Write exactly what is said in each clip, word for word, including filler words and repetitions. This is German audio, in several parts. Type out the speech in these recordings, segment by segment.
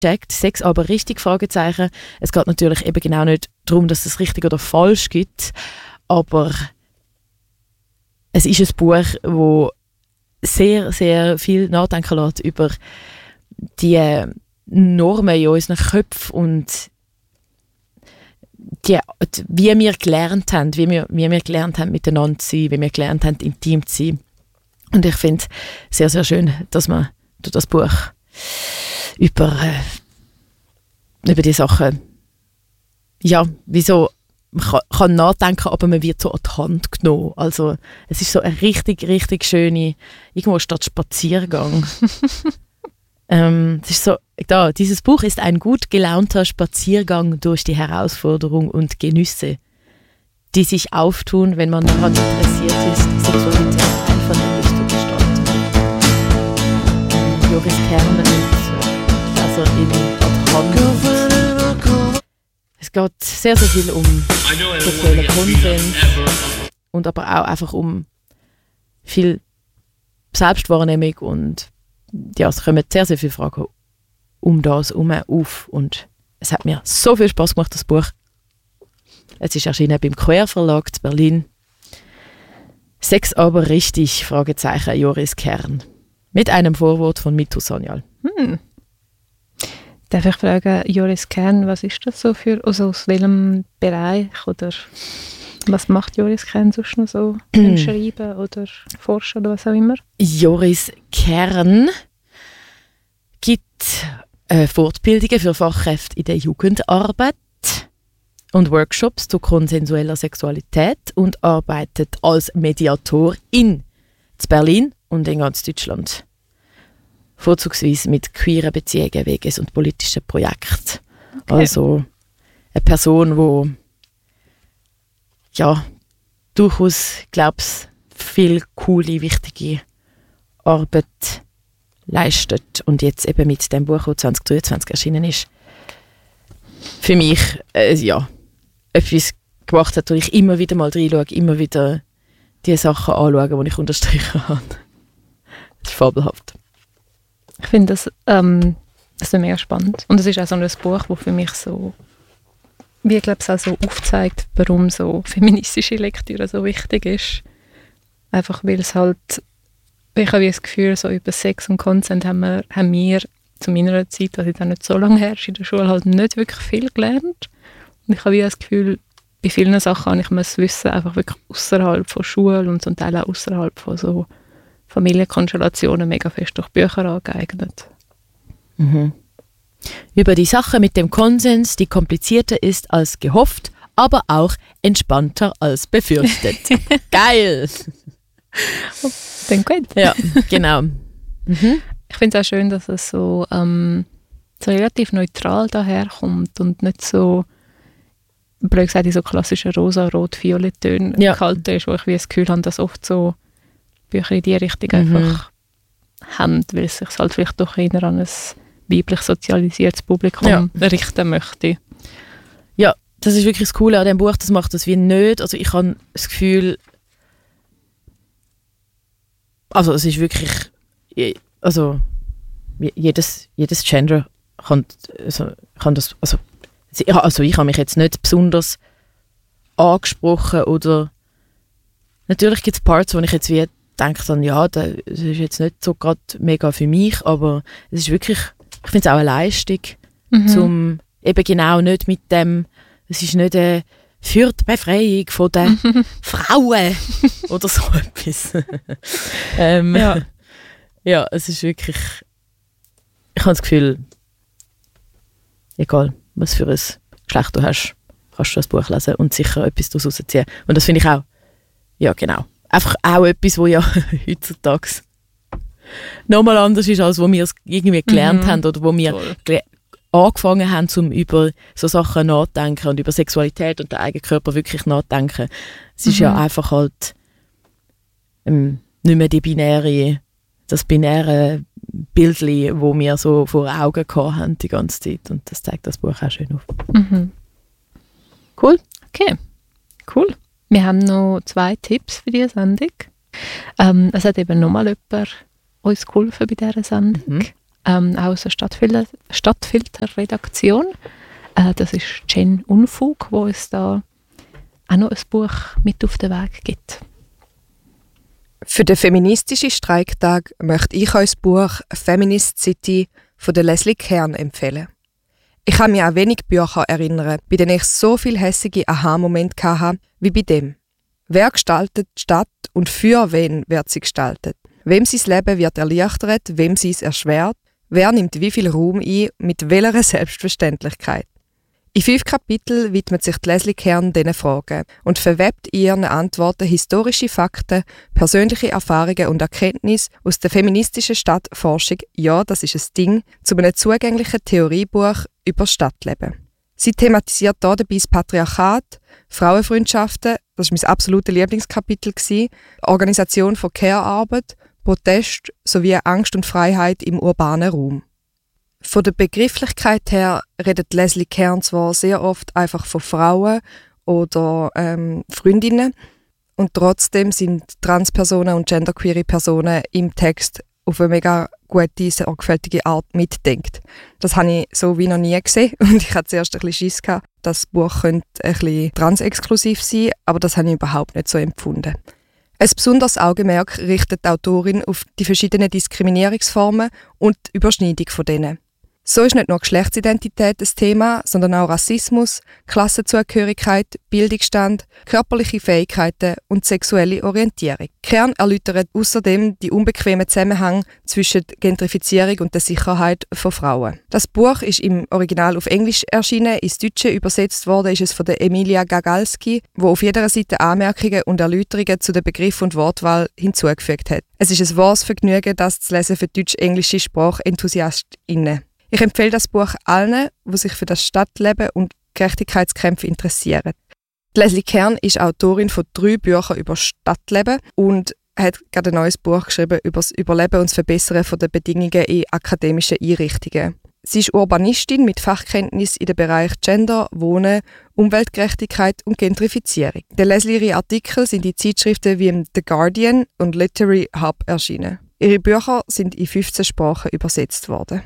checkt, Sex aber richtig, Fragezeichen. Es geht natürlich eben genau nicht darum, dass es richtig oder falsch gibt, aber es ist ein Buch, das sehr, sehr viel nachdenken lässt über die Normen in unseren Köpfen und die, wie wir gelernt haben, wie wir, wie wir gelernt haben, miteinander zu sein, wie wir gelernt haben, intim zu sein. Und ich finde es sehr, sehr schön, dass man durch das Buch über, äh, über die Sachen, ja, wieso man kann, kann nachdenken, aber man wird so an die Hand genommen. Also es ist so eine richtig, richtig schöne, irgendwo statt Spaziergang. ähm, es ist so, da, dieses Buch ist ein gut gelaunter Spaziergang durch die Herausforderung und Genüsse, die sich auftun, wenn man daran interessiert ist, Sexualität einvernehmlich zu gestalten. Joris Kern nimmt also in die Hand. Es geht sehr, sehr viel um sexuellen Konsens und aber auch einfach um viel Selbstwahrnehmung und ja, es kommen sehr, sehr viele Fragen um das herum auf und es hat mir so viel Spass gemacht, das Buch. Es ist erschienen beim Quer Verlag in Berlin. Sex aber richtig, Fragezeichen, Joris Kern. Mit einem Vorwort von Mitu Sanyal. Hm. Darf ich fragen, Joris Kern, was ist das so für, also aus welchem Bereich oder was macht Joris Kern sonst noch so beim Schreiben oder Forschen oder was auch immer? Joris Kern gibt äh, Fortbildungen für Fachkräfte in der Jugendarbeit und Workshops zu konsensueller Sexualität und arbeitet als Mediator in Berlin und in ganz Deutschland. Vorzugsweise mit queeren Beziehungen, Weges- und politischen Projekten. Okay. Also eine Person, die ja, durchaus, glaube ich, viel coole, wichtige Arbeit leistet und jetzt eben mit dem Buch, das zwanzig dreiundzwanzig erschienen ist, für mich äh, ja, etwas gemacht hat, wo ich immer wieder mal reinschaue, immer wieder die Sachen anschaue, die ich unterstrichen habe. Das ist fabelhaft. Ich finde das, ähm, das mega spannend. Und es ist auch so ein Buch, das für mich so, wie ich glaube, es auch so aufzeigt, warum so feministische Lektüre so wichtig ist. Einfach weil es halt, ich habe das Gefühl, so über Sex und Consent haben wir, haben wir zu meiner Zeit, was jetzt auch nicht so lange her ist, in der Schule halt nicht wirklich viel gelernt. Und ich habe das Gefühl, bei vielen Sachen habe ich mir das Wissen einfach wirklich außerhalb von Schule und zum Teil auch außerhalb von so Familienkonstellationen mega fest durch Bücher angeeignet. Mhm. Über die Sache mit dem Konsens, die komplizierter ist als gehofft, aber auch entspannter als befürchtet. Geil! Dann gut. Ja, genau. Mhm. Ich finde es auch schön, dass es so, ähm, so relativ neutral daherkommt und nicht so, blöd gesagt, in so klassischen rosa, rot, violett Tönen ja. gehalten ist, wo ich wie das Gefühl habe, dass oft so Bücher in die Richtung mhm. einfach haben, weil es sich halt vielleicht doch eher an ein weiblich sozialisiertes Publikum ja. richten möchte. Ja, das ist wirklich das Coole an diesem Buch, das macht das wie nicht. Also ich habe das Gefühl, also es ist wirklich, also jedes, jedes Gender kann, also, kann das, also, also ich habe mich jetzt nicht besonders angesprochen oder natürlich gibt es Parts, wo ich jetzt wie denke, dann, ja, das ist jetzt nicht so gerade mega für mich, aber es ist wirklich, ich finde es auch eine Leistung, mhm. zum eben genau nicht mit dem, es ist nicht eine für die Befreiung von den Frauen oder so etwas. ähm, ja. ja, es ist wirklich, ich habe das Gefühl, egal was für ein Geschlecht du hast, kannst du das Buch lesen und sicher etwas daraus rausziehen. Und das finde ich auch, ja genau, einfach auch etwas, wo ja heutzutage nochmal anders ist, als wo wir es irgendwie gelernt mhm. haben oder wo wir gele- angefangen haben, um über so Sachen nachzudenken und über Sexualität und den eigenen Körper wirklich nachzudenken. Es ist mhm. ja einfach halt ähm, nicht mehr die binäre, das binäre Bildli, wo wir so vor Augen gehabt haben die ganze Zeit. Und das zeigt das Buch auch schön auf. Mhm. Cool. Okay, cool. Wir haben noch zwei Tipps für diese Sendung. Ähm, es hat eben nochmal jemand uns geholfen bei dieser Sendung. Mhm. ähm, auch aus der Stadtfilter, Stadtfilter-Redaktion. Äh, das ist Jen Unfug, wo es da auch noch ein Buch mit auf den Weg gibt. Für den feministischen Streiktag möchte ich euch das Buch «Feminist City» von der Leslie Kern empfehlen. Ich kann mich an wenig Bücher erinnern, bei denen ich so viele hässige Aha-Momente hatte wie bei dem. Wer gestaltet die Stadt und für wen wird sie gestaltet? Wem sein Leben wird erleichtert, wem sie es erschwert? Wer nimmt wie viel Raum ein, mit welcher Selbstverständlichkeit? In fünf Kapiteln widmet sich Leslie Kern diesen Fragen und verwebt in ihren Antworten historische Fakten, persönliche Erfahrungen und Erkenntnisse aus der feministischen Stadtforschung, ja, das ist ein Ding, zu einem zugänglichen Theoriebuch über Stadtleben. Sie thematisiert hier dabei das Patriarchat, Frauenfreundschaften, das war mein absolutes Lieblingskapitel, Organisation von Care-Arbeit, Protest sowie Angst und Freiheit im urbanen Raum. Von der Begrifflichkeit her redet Leslie Kern zwar sehr oft einfach von Frauen oder ähm, Freundinnen und trotzdem sind Transpersonen und genderqueere Personen im Text auf eine mega gute, sorgfältige Art mitdenkt. Das habe ich so wie noch nie gesehen und ich hatte zuerst ein bisschen Schiss gehabt, das Buch könnte ein bisschen transexklusiv sein, aber das habe ich überhaupt nicht so empfunden. Ein besonderes Augenmerk richtet die Autorin auf die verschiedenen Diskriminierungsformen und die Überschneidung von denen. So ist nicht nur Geschlechtsidentität ein Thema, sondern auch Rassismus, Klassenzugehörigkeit, Bildungsstand, körperliche Fähigkeiten und sexuelle Orientierung. Kern erläutert außerdem die unbequemen Zusammenhänge zwischen Gentrifizierung und der Sicherheit von Frauen. Das Buch ist im Original auf Englisch erschienen, ins Deutsche übersetzt worden ist es von der Emilia Gagalski, wo auf jeder Seite Anmerkungen und Erläuterungen zu den Begriff und Wortwahl hinzugefügt hat. Es ist ein wahres Vergnügen, das zu lesen für deutsch-englische SprachenthusiastInnen. Ich empfehle das Buch allen, die sich für das Stadtleben und Gerechtigkeitskämpfe interessieren. Leslie Kern ist Autorin von drei Büchern über Stadtleben und hat gerade ein neues Buch geschrieben über das Überleben und das Verbessern der Bedingungen in akademischen Einrichtungen. Sie ist Urbanistin mit Fachkenntnis in den Bereichen Gender, Wohnen, Umweltgerechtigkeit und Gentrifizierung. Der Leslie ihre Artikel sind in Zeitschriften wie im The Guardian und Literary Hub erschienen. Ihre Bücher sind in fünfzehn Sprachen übersetzt worden.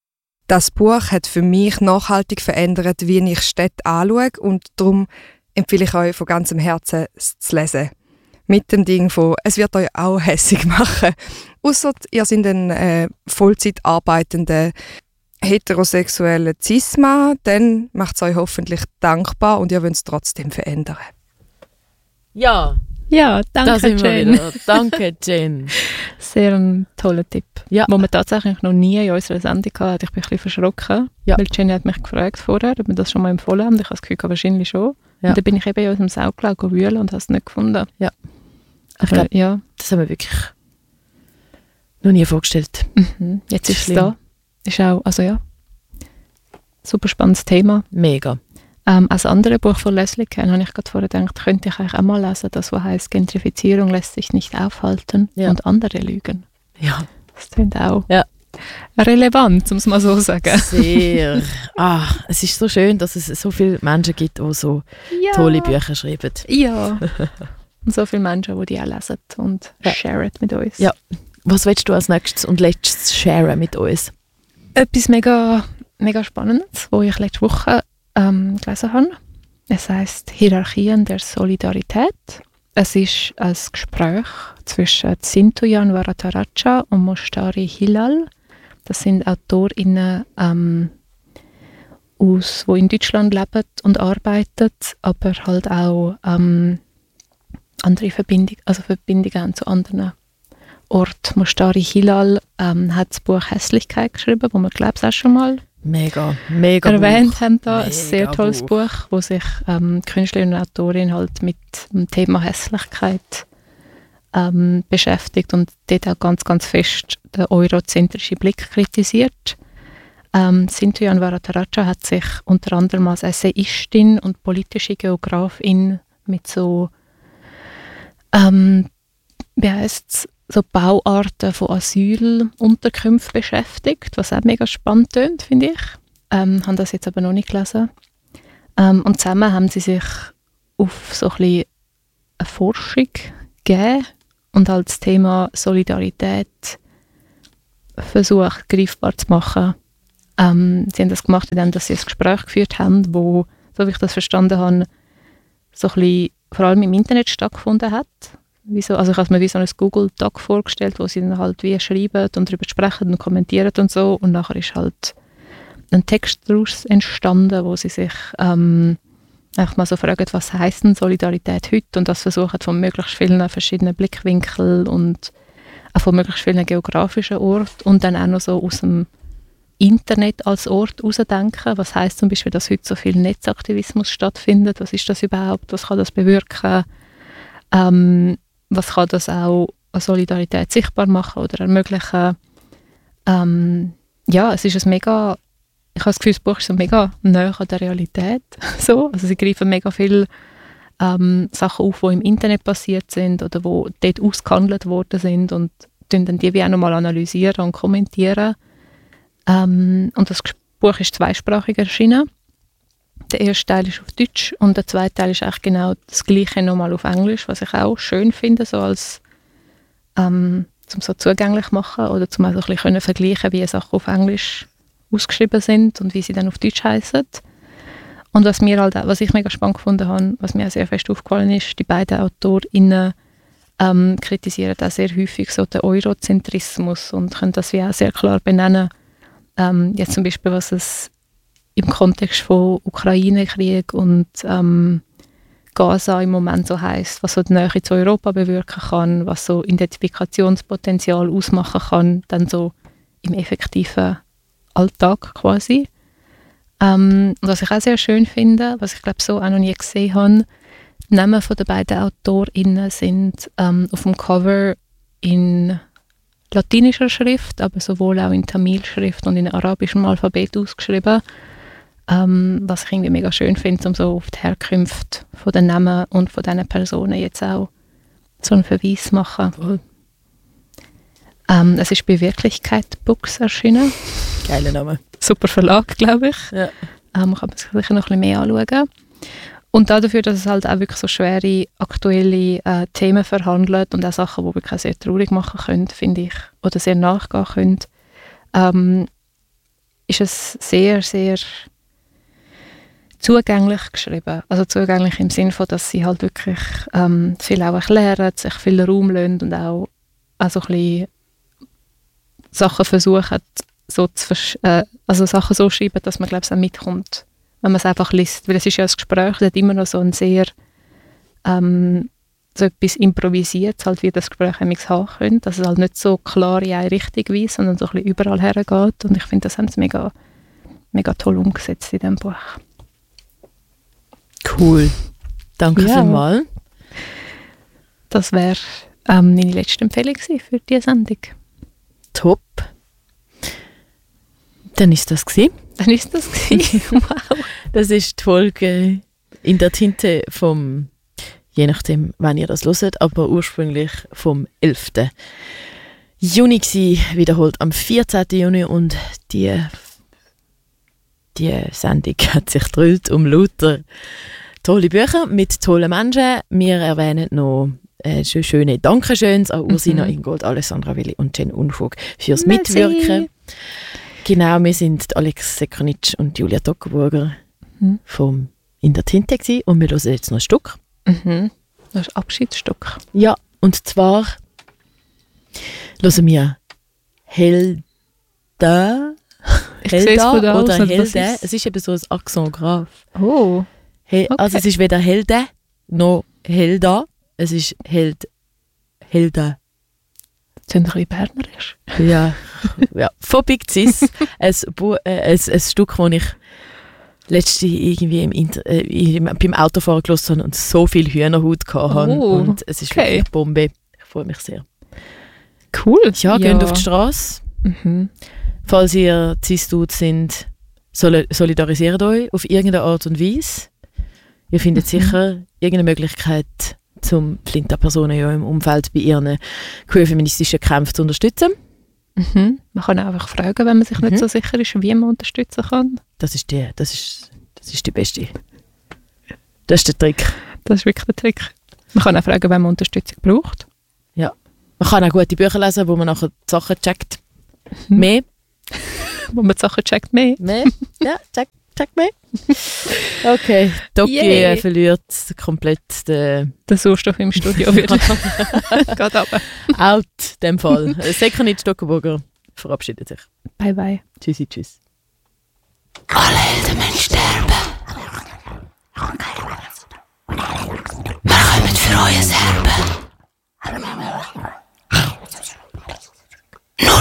Das Buch hat für mich nachhaltig verändert, wie ich Städte anschaue und darum empfehle ich euch von ganzem Herzen, es zu lesen. Mit dem Ding von, es wird euch auch hässig machen. Ausser ihr seid ein äh, Vollzeit arbeitender heterosexueller Cis-Mann, dann macht es euch hoffentlich dankbar und ihr wollt es trotzdem verändern. Ja, Ja, danke, da sind wir Jen. wieder. Danke, Jen. Sehr ein toller Tipp, Ja. wo wir tatsächlich noch nie in unserer Sendung hatten. Ich bin ein bisschen verschrocken, Ja. weil Jenny hat mich gefragt vorher, ob wir das schon mal empfohlen haben. Ich habe das Gefühl, wahrscheinlich schon. Ja. Und dann bin ich eben in unserem Sauglager wühlen und habe es nicht gefunden. Ja. Aber glaub- ja, Das haben wir wirklich noch nie vorgestellt. mhm. jetzt ist es Schlimm. da. Ist auch, also ja, super spannendes Thema. Mega. Ähm, als andere Buch von Leslie Kern habe ich gerade vorher gedacht, könnte ich eigentlich auch mal lesen, das was heisst, Gentrifizierung lässt sich nicht aufhalten Ja. und andere lügen. Ja, Das klingt auch Ja. relevant, um es mal so zu sagen. sehr. Ah, es ist so schön, dass es so viele Menschen gibt, die so Ja. tolle Bücher schreiben. Ja. Und so viele Menschen, die die auch lesen und Ja. sharen mit uns. Ja. Was willst du als nächstes und letztes sharen mit uns? Etwas mega, mega Spannendes, was ich letzte Woche ähm, gelesen habe. Es heisst Hierarchien der Solidarität. Es ist ein Gespräch zwischen Sintujan Varadaraja und Moshtari Hilal. Das sind AutorInnen, ähm, aus, die in Deutschland leben und arbeiten, aber halt auch ähm, andere Verbindungen, also Verbindungen haben zu anderen Orten. Moshtari Hilal ähm, hat das Buch «Hässlichkeit» geschrieben, wo wir, glaube ich, auch schon mal Mega, mega erwähnt Buch. haben. Da. Ein Mega sehr tolles Buch. Buch, wo sich ähm, die Künstlerin und Autorin halt mit dem Thema Hässlichkeit ähm, beschäftigt und dort auch ganz, ganz fest den eurozentrischen Blick kritisiert. Ähm, Sintujan Varadaraja hat sich unter anderem als Essayistin und politische Geografin mit so ähm, wie heisst's, so Bauarten von Asylunterkünften beschäftigt, was auch mega spannend tönt, finde ich. Ähm, habe das jetzt aber noch nicht gelesen. Ähm, und zusammen haben sie sich auf so ein bisschen eine Forschung gegeben und halt das Thema Solidarität versucht, greifbar zu machen. Ähm, sie haben das gemacht, indem sie ein Gespräch geführt haben, wo, so wie ich das verstanden habe, so ein bisschen vor allem im Internet stattgefunden hat. Wie so, also ich habe mir wie so ein Google-Doc vorgestellt, wo sie dann halt wie schreiben und darüber sprechen und kommentieren und so. Und nachher ist halt ein Text daraus entstanden, wo sie sich ähm, einfach mal so fragen, was heisst denn Solidarität heute, und das versuchen von möglichst vielen verschiedenen Blickwinkeln und auch von möglichst vielen geografischen Orten und dann auch noch so aus dem Internet als Ort herausdenken. Was heisst zum Beispiel, dass heute so viel Netzaktivismus stattfindet? Was ist das überhaupt? Was kann das bewirken? Ähm, was kann das auch an Solidarität sichtbar machen oder ermöglichen? Ähm, ja, es ist ein mega, ich habe das Gefühl, das Buch ist so mega nahe an der Realität. so. Also sie greifen mega viele ähm, Sachen auf, die im Internet passiert sind oder die dort ausgehandelt worden sind und dann die wie auch nochmal analysieren und kommentieren. Ähm, und das Buch ist zweisprachig erschienen. Der erste Teil ist auf Deutsch und der zweite Teil ist eigentlich genau das Gleiche nochmal auf Englisch, was ich auch schön finde, so als ähm, zum so zugänglich machen oder zum auch so ein bisschen vergleichen, wie Sachen auf Englisch ausgeschrieben sind und wie sie dann auf Deutsch heißen. Und was mir halt auch, was ich mega spannend gefunden habe, was mir auch sehr fest aufgefallen ist, die beiden AutorInnen ähm, kritisieren auch sehr häufig so den Eurozentrismus und können das wie auch sehr klar benennen. Ähm, jetzt zum Beispiel, was es im Kontext von Ukraine-Krieg und ähm, Gaza im Moment so heisst, was so die Nähe zu Europa bewirken kann, was so Identifikationspotenzial ausmachen kann, dann so im effektiven Alltag quasi. Ähm, und was ich auch sehr schön finde, was ich glaube so auch noch nie gesehen habe, die Namen von den beiden AutorInnen sind ähm, auf dem Cover in latinischer Schrift, aber sowohl auch in Tamil-Schrift und in arabischem Alphabet ausgeschrieben. Ähm, was ich irgendwie mega schön finde, um so auf die Herkünfte von den Namen und von diesen Personen jetzt auch so einen Verweis zu machen. Cool. Ähm, es ist bei Wirklichkeit Books erschienen. Geiler Name. Super Verlag, glaube ich. Ja. Ähm, kann man sich sicher noch ein bisschen mehr anschauen. Und dafür, dass es halt auch wirklich so schwere, aktuelle äh, Themen verhandelt und auch Sachen, die wirklich auch sehr traurig machen können, finde ich, oder sehr nachgehen können, ähm, ist es sehr, sehr zugänglich geschrieben. Also zugänglich im Sinne von, dass sie halt wirklich ähm, viel auch erklären, sich viel Raum lassen und auch also ein bisschen Sachen versuchen, so zu versch- äh, also Sachen so schreiben, dass man, glaube ich, auch mitkommt, wenn man es einfach liest. Weil es ist ja ein Gespräch, das hat immer noch so ein sehr ähm, so etwas improvisiert, halt wie das Gespräch haben können, dass es halt nicht so klar in eine Richtung weist, sondern so ein bisschen überall hergeht. Und ich finde, das haben sie mega, mega toll umgesetzt in diesem Buch. Cool. Danke Ja. vielmals. Das wäre ähm, meine letzte Empfehlung gewesen für diese Sendung. Top. Dann ist das gewesen. Dann ist das gewesen. Wow. Das ist die Folge in der Tinte vom, je nachdem, wann ihr das hört, aber ursprünglich vom elften Juni gewesen, wiederholt am vierzehnten Juni, und die, die Sendung hat sich gedreht um lauter tolle Bücher mit tollen Menschen. Wir erwähnen noch äh, schöne Dankeschöns an Ursina Mhm. Ingold, Alessandra Willi und Jen Unfug fürs Merci. Mitwirken. Genau, wir sind Alex Sekanitsch und Julia Tockerburger Mhm. vom In der Tinte gewesen, und wir hören jetzt noch ein Stück. Mhm. Das ist ein Abschiedsstück. Ja, und zwar hören wir Helda, Ich sehe es von da aus, oder nicht, was Helde. ist- Es ist eben so ein Akzent grave. Oh. He Okay. Also es ist weder Helde noch Helda, es ist Held, Helda. Das sind ein bisschen bernerisch. Ja, ja. Von Big Cis, ein, Bu- äh, ein, ein Stück, das ich letzte irgendwie im Inter äh, im, beim Autofahren gehört habe und so viel Hühnerhaut hatte. Oh, Und es ist okay. wirklich Bombe. Ich freue mich sehr. Cool. Ja, geht auf die Straße. Mhm. Falls ihr Cis-Dudes sind, sol solidarisiert euch auf irgendeine Art und Weise. Ihr findet Mhm. sicher irgendeine Möglichkeit, um Flinta-Personen in eurem Umfeld bei ihren queer-feministischen Kämpfen zu unterstützen. Mhm. Man kann auch einfach fragen, wenn man sich Mhm. nicht so sicher ist, wie man unterstützen kann. Das ist die, das ist, das ist die beste. Das ist der Trick. Das ist wirklich der Trick. Man kann auch fragen, wenn man Unterstützung braucht. Man kann auch gute Bücher lesen, wo man nachher die Sachen checkt. Mehr? Wo man die Sachen checkt, mehr. Mehr? Ja, check, check mehr. Okay, Doki Yeah. äh, verliert komplett den Der Sauerstoff im Studio wieder. Geht runter. Out, in dem Fall. Sekunit Stockenburger verabschiedet sich. Bye, bye. Tschüssi, tschüss. Alle Helden müssen sterben. Wir kommen für euer Herbe.